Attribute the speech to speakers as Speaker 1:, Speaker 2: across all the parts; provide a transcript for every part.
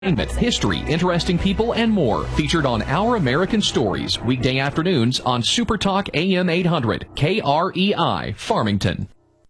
Speaker 1: History, interesting people, and more featured on Our American Stories, weekday afternoons on Supertalk AM 800, KREI, Farmington.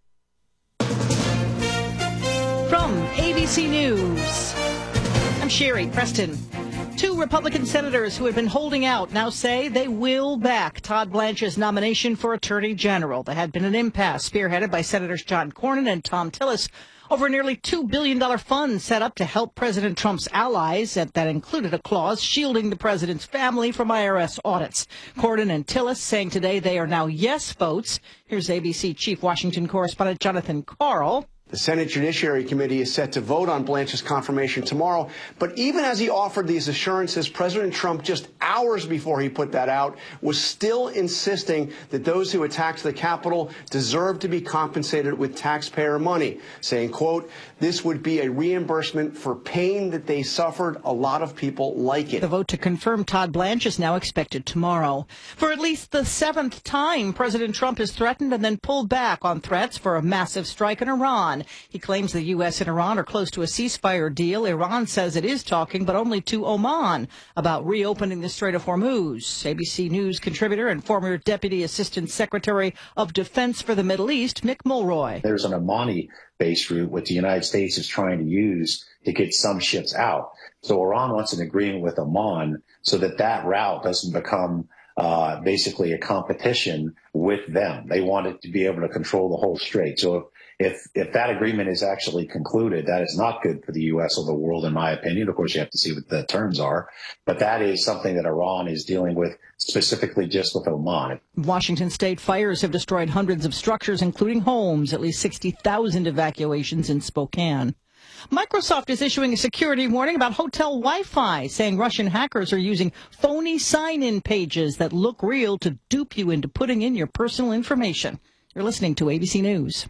Speaker 2: From ABC News, I'm Sherry Preston. 2 Republican senators who had been holding out now say they will back Todd Blanche's nomination for Attorney General. There had been an impasse spearheaded by Senators John Cornyn and Thom Tillis over a nearly $2 billion fund set up to help President Trump's allies. That included a clause shielding the president's family from IRS audits. Cornyn and Tillis saying today they are now yes votes. Here's ABC Chief Washington correspondent Jonathan Karl.
Speaker 3: The Senate Judiciary Committee is set to vote on Blanche's confirmation tomorrow. But even as he offered these assurances, President Trump, just hours before he put that out, was still insisting that those who attacked the Capitol deserve to be compensated with taxpayer money, saying, quote, this would be a reimbursement for pain that they suffered. A lot of people like it.
Speaker 2: The vote to confirm Todd Blanche is now expected tomorrow. For at least the 7th time, President Trump has threatened and then pulled back on threats for a massive strike in Iran. He claims the U.S. and Iran are close to a ceasefire deal. Iran says it is talking, but only to Oman, about reopening the Strait of Hormuz. ABC News contributor and former Deputy Assistant Secretary of Defense for the Middle East, Mick Mulroy.
Speaker 4: There's an Omani-based route which the United States is trying to use to get some ships out. So Iran wants an agreement with Oman so that that route doesn't become basically a competition with them. They want it to be able to control the whole strait. So if that agreement is actually concluded, that is not good for the U.S. or the world, in my opinion. Of course, you have to see what the terms are. But that is something that Iran is dealing with specifically just with Oman.
Speaker 2: Washington state fires have destroyed hundreds of structures, including homes, at least 60,000 evacuations in Spokane. Microsoft is issuing a security warning about hotel Wi-Fi, saying Russian hackers are using phony sign-in pages that look real to dupe you into putting in your personal information. You're listening to ABC News.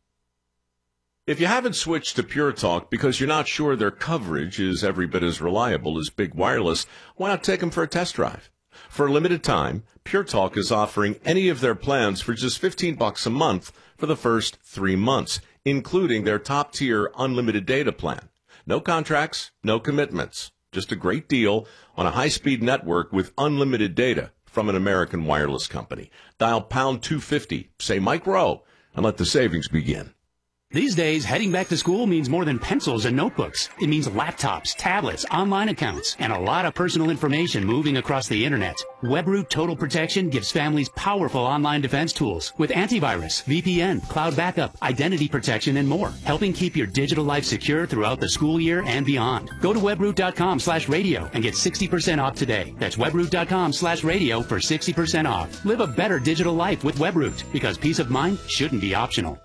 Speaker 5: If you haven't switched to Pure Talk because you're not sure their coverage is every bit as reliable as Big Wireless, why not take them for a test drive? For a limited time, Pure Talk is offering any of their plans for just $15 a month for the first 3 months, including their top-tier unlimited data plan. No contracts, no commitments. Just a great deal on a high-speed network with unlimited data from an American wireless company. Dial pound 250, say Mike Rowe, and let the savings begin.
Speaker 6: These days, heading back to school means more than pencils and notebooks. It means laptops, tablets, online accounts, and a lot of personal information moving across the internet. WebRoot Total Protection gives families powerful online defense tools with antivirus, VPN, cloud backup, identity protection, and more, helping keep your digital life secure throughout the school year and beyond. Go to webroot.com/radio and get 60% off today. That's webroot.com/radio for 60% off. Live a better digital life with WebRoot, because peace of mind shouldn't be optional.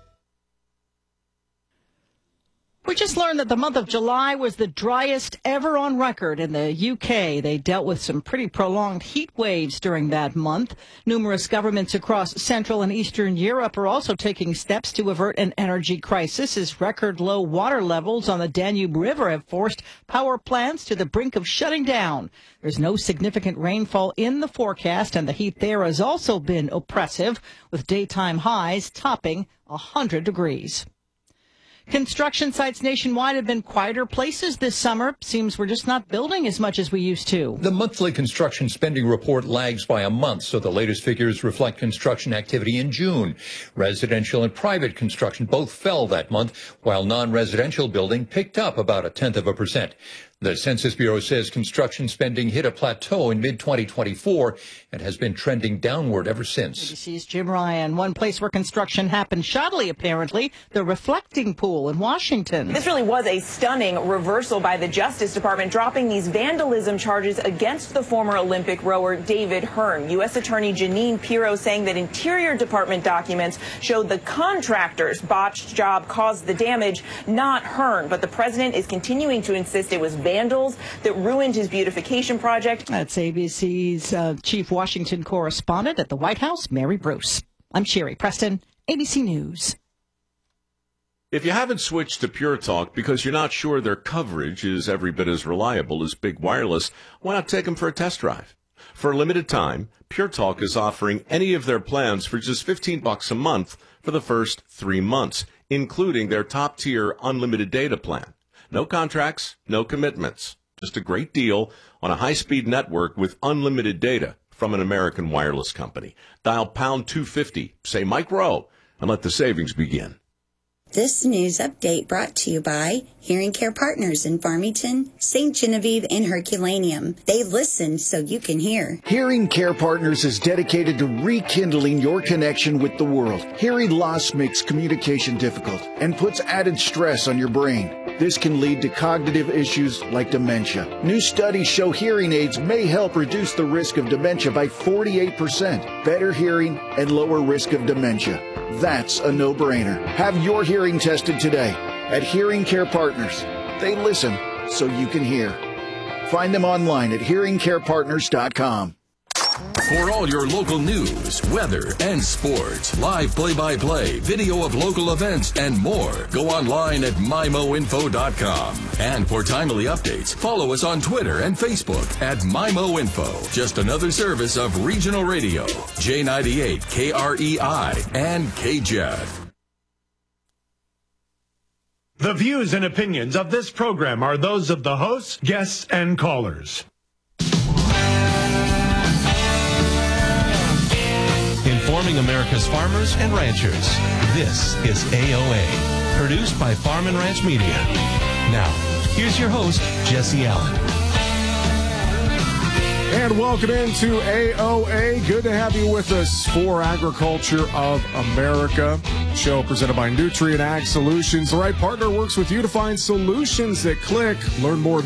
Speaker 2: We just learned that the month of July was the driest ever on record in the UK. They dealt with some pretty prolonged heat waves during that month. Numerous governments across Central and Eastern Europe are also taking steps to avert an energy crisis, as record low water levels on the Danube River have forced power plants to the brink of shutting down. There's no significant rainfall in the forecast, and the heat there has also been oppressive, with daytime highs topping 100 degrees. Construction sites nationwide have been quieter places this summer. Seems we're just not building as much as we used to.
Speaker 7: The monthly construction spending report lags by a month, so the latest figures reflect construction activity in June. Residential and private construction both fell that month, while non-residential building picked up about 0.1%. The Census Bureau says construction spending hit a plateau in mid-2024 and has been trending downward ever since.
Speaker 2: ABC's Jim Ryan. One place where construction happened shoddily, apparently, the Reflecting Pool in Washington.
Speaker 8: This really was a stunning reversal by the Justice Department, dropping these vandalism charges against the former Olympic rower David Hearn. U.S. Attorney Jeanine Pirro saying that Interior Department documents showed the contractor's botched job caused the damage, not Hearn. But the president is continuing to insist it was vandals that ruined his beautification project.
Speaker 2: That's ABC's chief Washington correspondent at the White House, Mary Bruce. I'm Sherry Preston, ABC News.
Speaker 5: If you haven't switched to Pure Talk because you're not sure their coverage is every bit as reliable as Big Wireless, why not take them for a test drive? For a limited time, Pure Talk is offering any of their plans for just $15 a month for the first 3 months, including their top-tier unlimited data plan. No contracts, no commitments. Just a great deal on a high-speed network with unlimited data from an American wireless company. Dial pound 250, say Mike Rowe, and let the savings begin.
Speaker 9: This news update brought to you by Hearing Care Partners in Farmington, St. Genevieve, and Herculaneum. They listen so you can hear.
Speaker 10: Hearing Care Partners is dedicated to rekindling your connection with the world. Hearing loss makes communication difficult and puts added stress on your brain. This can lead to cognitive issues like dementia. New studies show hearing aids may help reduce the risk of dementia by 48%, better hearing and lower risk of dementia. That's a no-brainer. Have your hearing tested today at Hearing Care Partners. They listen so you can hear. Find them online at hearingcarepartners.com.
Speaker 11: For all your local news, weather, and sports, live play-by-play, video of local events, and more, go online at MIMOinfo.com. And for timely updates, follow us on Twitter and Facebook at MIMOinfo. Just another service of Regional Radio, J98, KREI, and KJED.
Speaker 12: The views and opinions of this program are those of the hosts, guests, and callers.
Speaker 13: Informing America's farmers and ranchers. This is AOA, produced by Farm and Ranch Media. Now, here's your host, Jesse Allen.
Speaker 14: And welcome into AOA. Good to have you with us for Agriculture of America. Show presented by Nutrient Ag Solutions. The right partner works with you to find solutions that click. Learn more at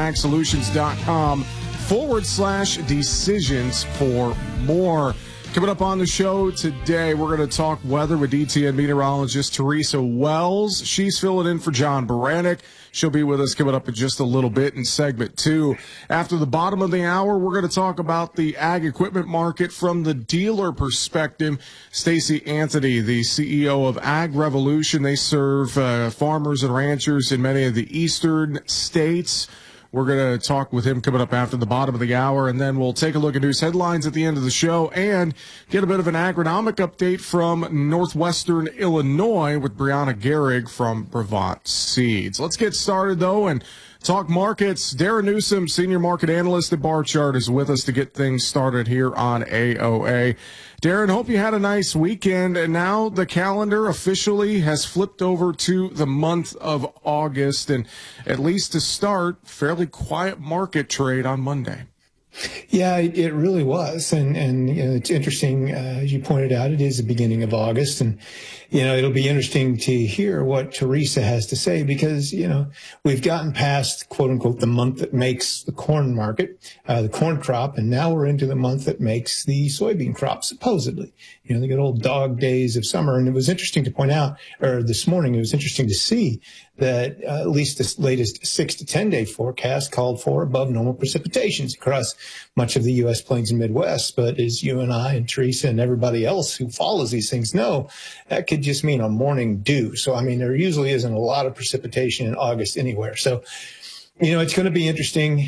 Speaker 14: nutrientagsolutions.com/decisions for more. Coming up on the show today, we're going to talk weather with DTN meteorologist Teresa Wells. She's filling in for John Baranek. She'll be with us coming up in just a little bit in segment 2. After the bottom of the hour, we're going to talk about the ag equipment market from the dealer perspective. Stacy Anthony, the CEO of Ag Revolution, they serve farmers and ranchers in many of the eastern states. We're going to talk with him coming up after the bottom of the hour, and then we'll take a look at news headlines at the end of the show and get a bit of an agronomic update from northwestern Illinois with Brianna Gehrig from Brevant Seeds. Let's get started, though, and talk markets. Darren Newsom, senior market analyst at Barchart, is with us to get things started here on AOA. Darren, hope you had a nice weekend, and now the calendar officially has flipped over to the month of August, and at least to start, fairly quiet market trade on Monday.
Speaker 15: Yeah, it really was. And you know, it's interesting, as you pointed out, it is the beginning of August. And, you know, it'll be interesting to hear what Teresa has to say because, you know, we've gotten past, quote unquote, the month that makes the corn market, the corn crop. And now we're into the month that makes the soybean crop, supposedly. You know, the good old dog days of summer. And it was interesting to point out, or this morning, it was interesting to see that at least this latest 6 to 10 day forecast called for above normal precipitations across much of the U.S. plains and Midwest. But as you and I and Teresa and everybody else who follows these things know, that could just mean a morning dew. So, I mean, there usually isn't a lot of precipitation in August anywhere. So, you know, it's going to be interesting.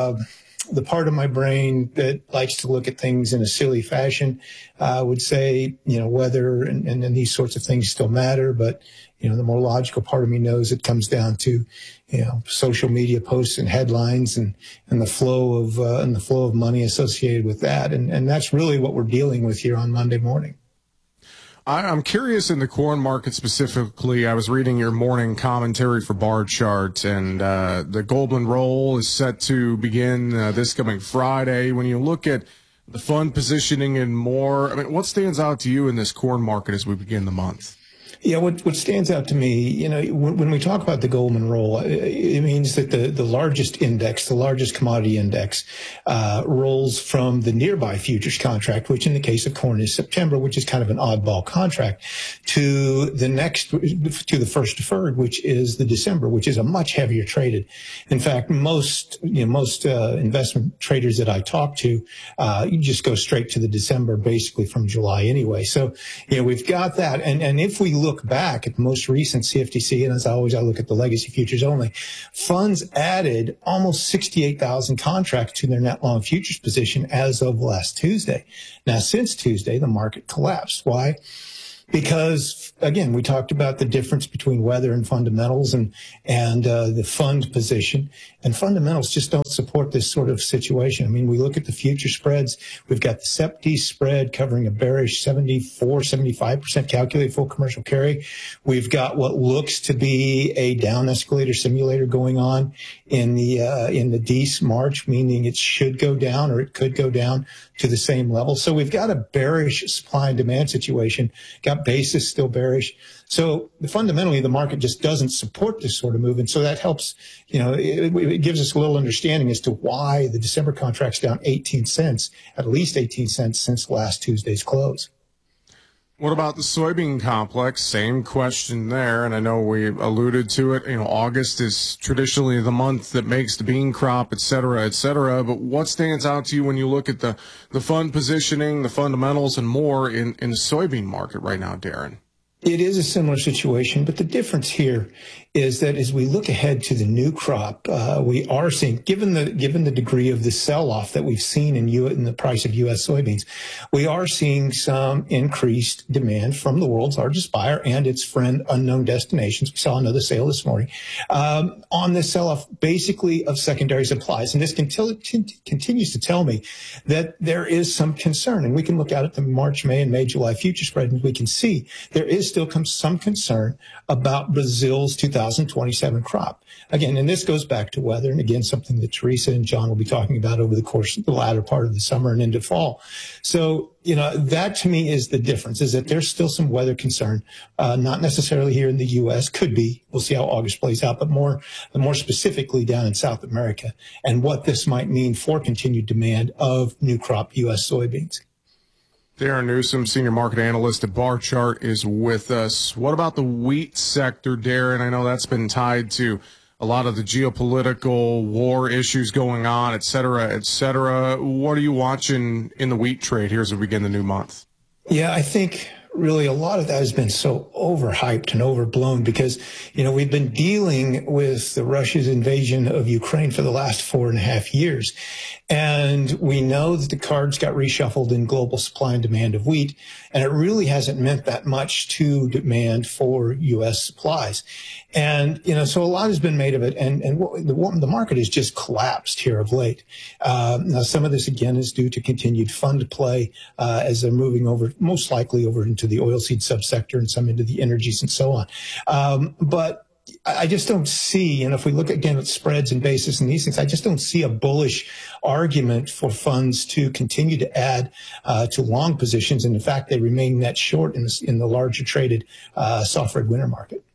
Speaker 15: The part of my brain that likes to look at things in a silly fashion would say, you know, weather and these sorts of things still matter. But, you know, the more logical part of me knows it comes down to, you know, social media posts and headlines and the flow of money associated with that. And that's really what we're dealing with here on Monday morning.
Speaker 14: I'm curious in the corn market specifically. I was reading your morning commentary for Barchart, and the Goldman roll is set to begin this coming Friday. When you look at the fund positioning and more, I mean, what stands out to you in this corn market as we begin the month?
Speaker 15: Yeah, what stands out to me, you know, when we talk about the Goldman roll, it means that the largest index, the largest commodity index, rolls from the nearby futures contract, which in the case of corn is September, which is kind of an oddball contract, to the first deferred, which is the December, which is a much heavier traded. In fact, most investment traders that I talk to, you just go straight to the December, basically from July anyway. So, you know, we've got that. And if we look back at the most recent CFTC, and as always, I look at the legacy futures only, funds added almost 68,000 contracts to their net long futures position as of last Tuesday. Now, since Tuesday, the market collapsed. Why? because, again, we talked about the difference between weather and fundamentals and the fund position. And fundamentals just don't support this sort of situation. I mean, we look at the future spreads. We've got the SEP-D spread covering a bearish 75% calculated full commercial carry. We've got what looks to be a down escalator simulator going on in the DEES March, meaning it should go down or it could go down to the same level. So we've got a bearish supply and demand situation, got basis still bearish. So fundamentally, the market just doesn't support this sort of move. And so that helps, it gives us a little understanding as to why the December contract's down 18 cents, at least 18 cents since last Tuesday's close.
Speaker 14: What about the soybean complex? Same question there. And I know we alluded to it. August is traditionally the month that makes the bean crop, et cetera, et cetera. But what stands out to you when you look at the fund positioning, the fundamentals, and more in the soybean market right now, Darren?
Speaker 15: It is a similar situation, but the difference here is that as we look ahead to the new crop, we are seeing, given the degree of the sell-off that we've seen in the price of U.S. soybeans, we are seeing some increased demand from the world's largest buyer and its friend Unknown Destinations. We saw another sale this morning on this sell-off, basically of secondary supplies, and this continues to tell me that there is some concern, and we can look out at the March, May, and May, July future spread, and we can see there is still some concern about Brazil's 2027 crop. Again, and this goes back to weather, and again, something that Teresa and John will be talking about over the course of the latter part of the summer and into fall. So, that to me is the difference, is that there's still some weather concern, not necessarily here in the U.S., could be. We'll see how August plays out, but more specifically down in South America, and what this might mean for continued demand of new crop U.S. soybeans.
Speaker 14: Darren Newsom, senior market analyst at Barchart, is with us. What about the wheat sector, Darren? I know that's been tied to a lot of the geopolitical war issues going on, et cetera, et cetera. What are you watching in the wheat trade here as we begin the new month?
Speaker 15: Yeah, I think really a lot of that has been so overhyped and overblown because, we've been dealing with Russia's invasion of Ukraine for the last 4.5 years. And we know that the cards got reshuffled in global supply and demand of wheat, and it really hasn't meant that much to demand for U.S. supplies. And, so a lot has been made of it, and the market has just collapsed here of late. Now, some of this, again, is due to continued fund play as they're moving over, most likely over into the oilseed subsector and some into the energies and so on. But I just don't see, and if we look again at spreads and basis and these things, I just don't see a bullish argument for funds to continue to add to long positions. And in fact, they remain net short in the larger traded soft red winter market.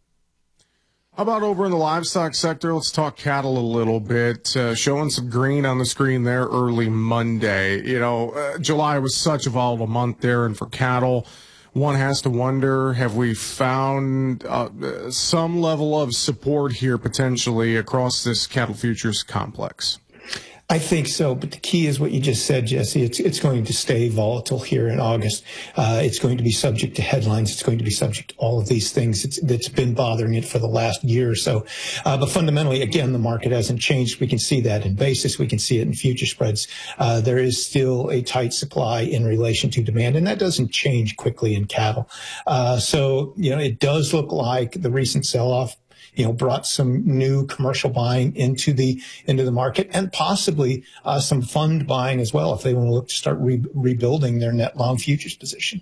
Speaker 14: How about over in the livestock sector? Let's talk cattle a little bit. Showing some green on the screen there early Monday. July was such a volatile month there, and for cattle, one has to wonder, have we found some level of support here potentially across this cattle futures complex?
Speaker 15: I think so, but the key is what you just said, Jesse. It's going to stay volatile here in August. It's going to be subject to headlines. It's going to be subject to all of these things that's been bothering it for the last year or so. But fundamentally, again, the market hasn't changed. We can see that in basis. We can see it in future spreads. There is still a tight supply in relation to demand, and that doesn't change quickly in cattle. So, it does look like the recent sell-off brought some new commercial buying into the market, and possibly some fund buying as well if they want to look to start rebuilding their net long futures position.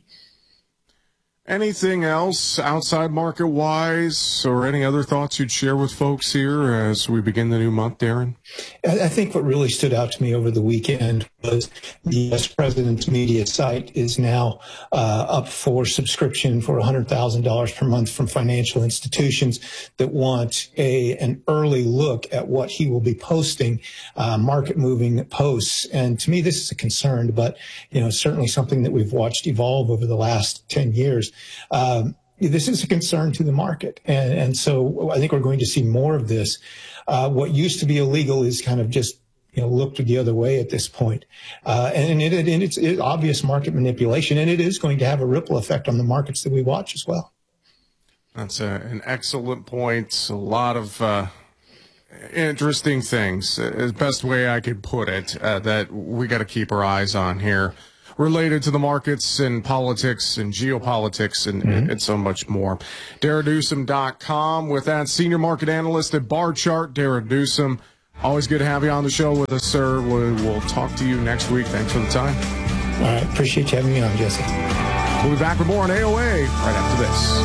Speaker 14: Anything else outside market wise, or any other thoughts you'd share with folks here as we begin the new month, Darren?
Speaker 15: I think what really stood out to me over the weekend was the U.S. President's media site is now up for subscription for $100,000 per month from financial institutions that want an early look at what he will be posting, market-moving posts. And to me, this is a concern, but certainly something that we've watched evolve over the last 10 years. This is a concern to the market. And so I think we're going to see more of this. What used to be illegal is kind of just, looked the other way at this point. And it's obvious market manipulation, and it is going to have a ripple effect on the markets that we watch as well.
Speaker 14: That's an excellent point. A lot of interesting things, the best way I could put it, that we got to keep our eyes on here. related to the markets and politics and geopolitics and so much more. DaraNewsom.com with that senior market analyst at Bar Chart, Dara Newsom. Always good to have you on the show with us, sir. We'll talk to you next week. Thanks for the time.
Speaker 15: All right. Appreciate you having me on, Jesse.
Speaker 14: We'll be back with more on AOA right after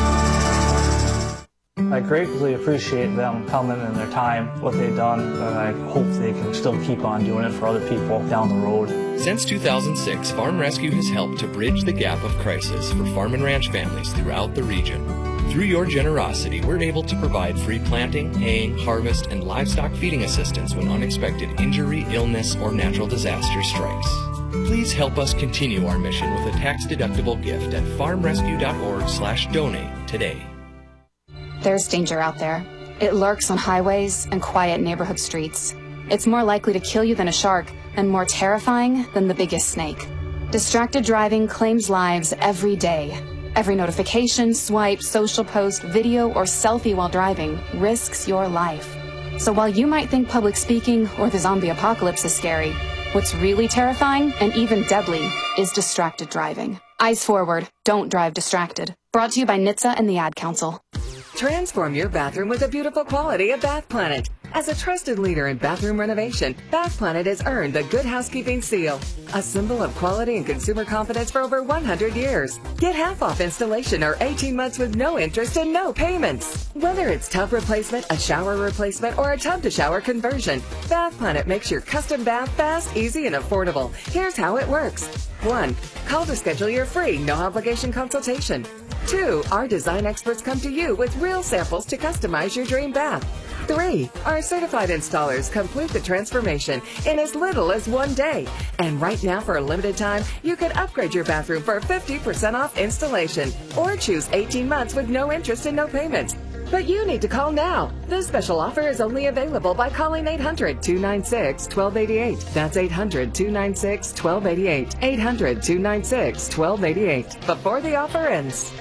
Speaker 14: this.
Speaker 16: I greatly appreciate them coming and their time, what they've done, and I hope they can still keep on doing it for other people down the road.
Speaker 17: Since 2006, Farm Rescue has helped to bridge the gap of crisis for farm and ranch families throughout the region. Through your generosity, we're able to provide free planting, haying, harvest, and livestock feeding assistance when unexpected injury, illness, or natural disaster strikes. Please help us continue our mission with a tax-deductible gift at farmrescue.org/donate today.
Speaker 18: There's danger out there. It lurks on highways and quiet neighborhood streets. It's more likely to kill you than a shark and more terrifying than the biggest snake. Distracted driving claims lives every day. Every notification, swipe, social post, video, or selfie while driving risks your life. So while you might think public speaking or the zombie apocalypse is scary, what's really terrifying and even deadly is distracted driving. Eyes forward, don't drive distracted. Brought to you by NHTSA and the Ad Council.
Speaker 19: Transform your bathroom with the beautiful quality of Bath Planet. As a trusted leader in bathroom renovation, Bath Planet has earned the Good Housekeeping seal, a symbol of quality and consumer confidence for over 100 years. Get half off installation or 18 months with no interest and no payments. Whether it's tub replacement, a shower replacement, or a tub-to-shower conversion, Bath Planet makes your custom bath fast, easy, and affordable. Here's how it works. 1. Call to schedule your free, no-obligation consultation. 2. Our design experts come to you with real samples to customize your dream bath. 3. Our certified installers complete the transformation in as little as 1 day. And right now, for a limited time, you can upgrade your bathroom for 50% off installation or choose 18 months with no interest and no payments. But you need to call now. This special offer is only available by calling 800-296-1288. That's 800-296-1288. 800-296-1288. Before the offer ends.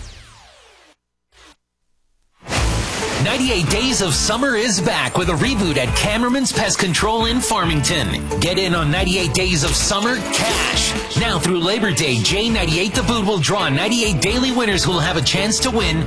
Speaker 20: 98 Days of Summer is back with a reboot at Cameraman's Pest Control in Farmington. Get in on 98 Days of Summer cash. Now through Labor Day, J98 The Boot will draw 98 daily winners who will have a chance to win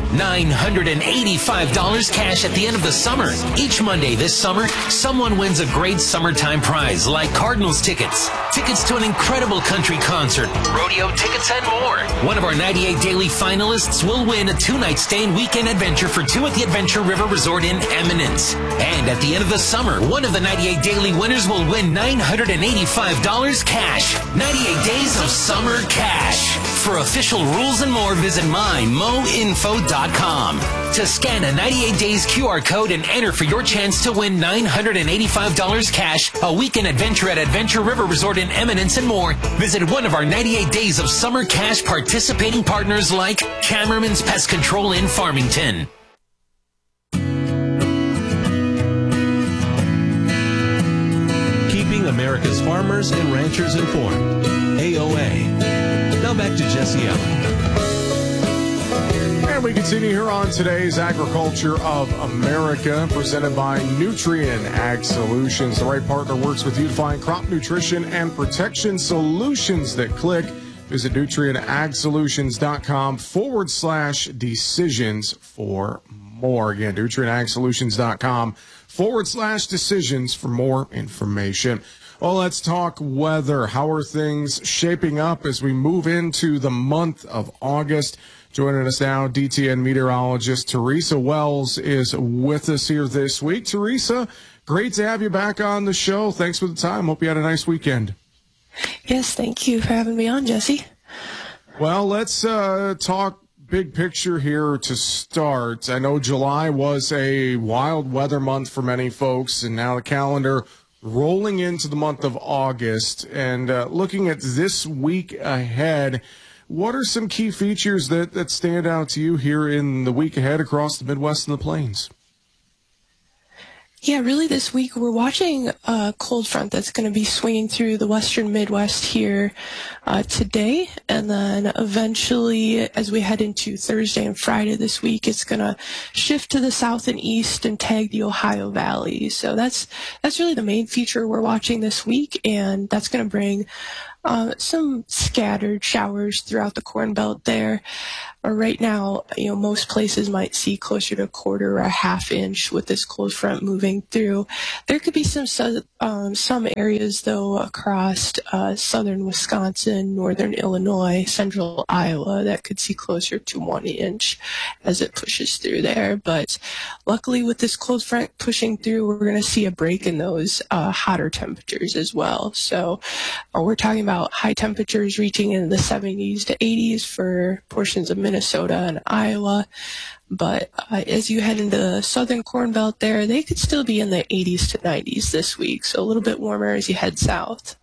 Speaker 20: $985 cash at the end of the summer. Each Monday this summer, someone wins a great summertime prize like Cardinals tickets, tickets to an incredible country concert, rodeo tickets, and more. One of our 98 daily finalists will win a 2-night stay and weekend adventure for two at the Adventure River Resort in Eminence. And at the end of the summer, one of the 98 daily winners will win $985 cash. 98 Days of Summer cash. For official rules and more, visit mymoinfo.com. To scan a 98 Days QR code and enter for your chance to win $985 cash, a weekend adventure at Adventure River Resort in Eminence, and more, visit one of our 98 Days of Summer cash participating partners like Cameraman's Pest Control in Farmington.
Speaker 13: America's farmers and ranchers informed. AOA. Now back to Jesse Allen.
Speaker 14: And we continue here on today's Agriculture of America, presented by Nutrien Ag Solutions. The right partner works with you to find crop nutrition and protection solutions that click. Visit nutrienagsolutions.com/decisions for more. Again, nutrienagsolutions.com/decisions for more information. Well, let's talk weather. How are things shaping up as we move into the month of August? Joining us now, DTN meteorologist Teresa Wells is with us here this week. Teresa, great to have you back on the show. Thanks for the time. Hope you had a nice weekend.
Speaker 21: Yes, thank you for having me on, Jesse.
Speaker 14: Well, let's talk big picture here to start. I know July was a wild weather month for many folks, and now the calendar rolling into the month of August. And looking at this week ahead, what are some key features that stand out to you here in the week ahead across the Midwest and the Plains?
Speaker 21: Yeah, really this week we're watching a cold front that's going to be swinging through the western Midwest here today. And then eventually, as we head into Thursday and Friday this week, it's going to shift to the south and east and tag the Ohio Valley. So that's really the main feature we're watching this week. And that's going to bring some scattered showers throughout the Corn Belt there. Right now, most places might see closer to a quarter or a half inch with this cold front moving through. There could be some areas, though, across southern Wisconsin, northern Illinois, central Iowa that could see closer to 1 inch as it pushes through there. But luckily, with this cold front pushing through, we're going to see a break in those hotter temperatures as well. So we're talking about high temperatures reaching in the 70s to 80s for portions of Minnesota and Iowa. But as you head into the southern Corn Belt there, they could still be in the 80s to 90s this week. So a little bit warmer as you head south.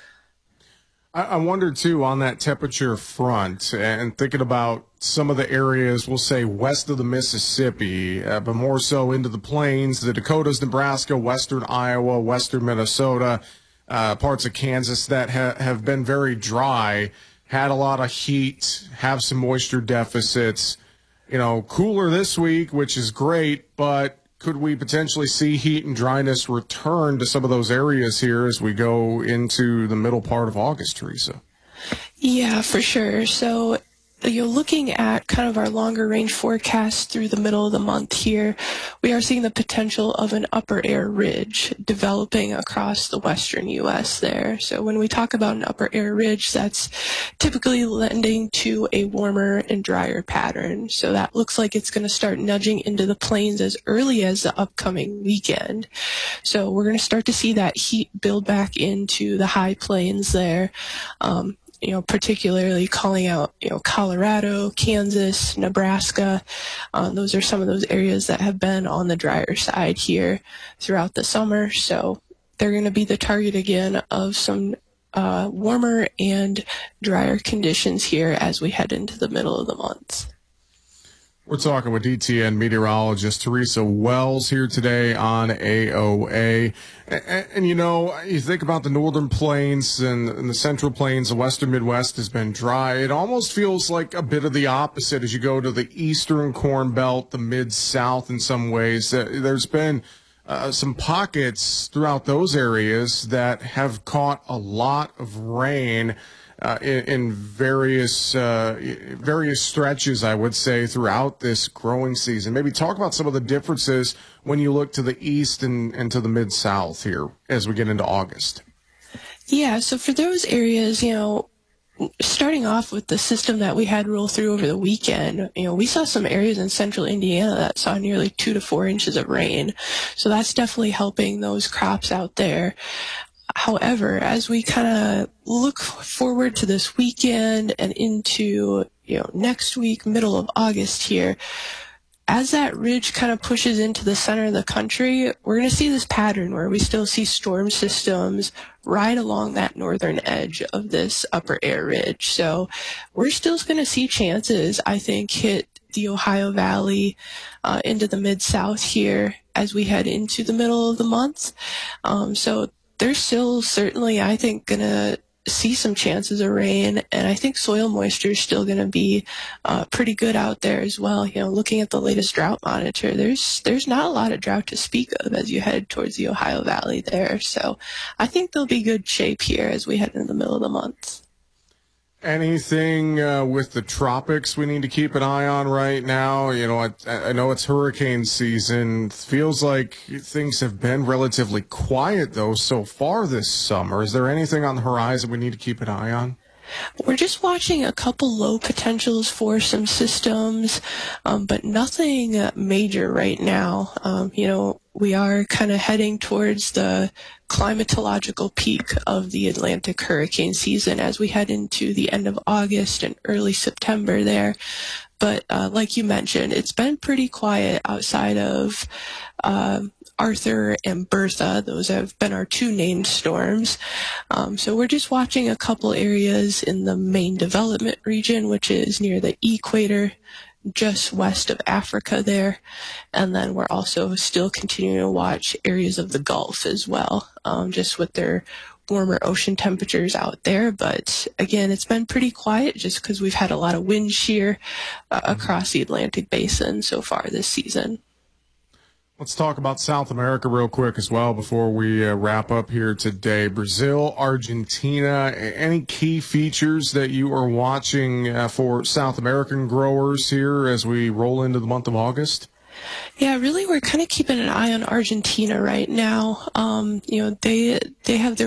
Speaker 14: I wonder, too, on that temperature front, and thinking about some of the areas, we'll say west of the Mississippi, but more so into the plains, the Dakotas, Nebraska, western Iowa, western Minnesota, parts of Kansas that have been very dry, had a lot of heat, have some moisture deficits. Cooler this week, which is great, but could we potentially see heat and dryness return to some of those areas here as we go into the middle part of August, Teresa?
Speaker 21: Yeah, for sure. So you're looking at kind of our longer range forecast through the middle of the month here. We are seeing the potential of an upper air ridge developing across the western U.S. there. So when we talk about an upper air ridge, that's typically lending to a warmer and drier pattern. So that looks like it's going to start nudging into the plains as early as the upcoming weekend. So we're going to start to see that heat build back into the high plains there. Particularly calling out, Colorado, Kansas, Nebraska. Those are some of those areas that have been on the drier side here throughout the summer. So they're going to be the target again of some warmer and drier conditions here as we head into the middle of the month.
Speaker 14: We're talking with DTN meteorologist Teresa Wells here today on AOA. And you think about the northern plains and the central plains, the western Midwest has been dry. It almost feels like a bit of the opposite as you go to the eastern Corn Belt, the mid-south in some ways. There's been some pockets throughout those areas that have caught a lot of rain in various stretches, I would say, throughout this growing season. Maybe talk about some of the differences when you look to the east and to the mid-south here as we get into August.
Speaker 21: Yeah, so for those areas, starting off with the system that we had roll through over the weekend, we saw some areas in central Indiana that saw nearly 2 to 4 inches of rain. So that's definitely helping those crops out there. However, as we kind of look forward to this weekend and into, next week, middle of August here, as that ridge kind of pushes into the center of the country, we're going to see this pattern where we still see storm systems right along that northern edge of this upper air ridge. So we're still going to see chances, I think, hit the Ohio Valley into the mid-south here as we head into the middle of the month. So they're still certainly, I think, going to see some chances of rain, and I think soil moisture is still going to be pretty good out there as well. Looking at the latest drought monitor, there's not a lot of drought to speak of as you head towards the Ohio Valley there. So I think they'll be good shape here as we head into the middle of the month.
Speaker 14: Anything with the tropics we need to keep an eye on right now? I know it's hurricane season. Feels like things have been relatively quiet, though, so far this summer. Is there anything on the horizon we need to keep an eye on?
Speaker 21: We're just watching a couple low potentials for some systems, but nothing major right now. We are kind of heading towards the climatological peak of the Atlantic hurricane season as we head into the end of August and early September there. But like you mentioned, it's been pretty quiet outside of Arthur and Bertha. Those have been our two named storms. So we're just watching a couple areas in the main development region, which is near the equator, just west of Africa there. And then we're also still continuing to watch areas of the Gulf as well, just with their warmer ocean temperatures out there. But again, it's been pretty quiet just because we've had a lot of wind shear across the Atlantic basin so far this season.
Speaker 14: Let's talk about South America real quick as well before we wrap up here today. Brazil, Argentina, any key features that you are watching for South American growers here as we roll into the month of August?
Speaker 21: Yeah, really, we're kind of keeping an eye on Argentina right now. They have their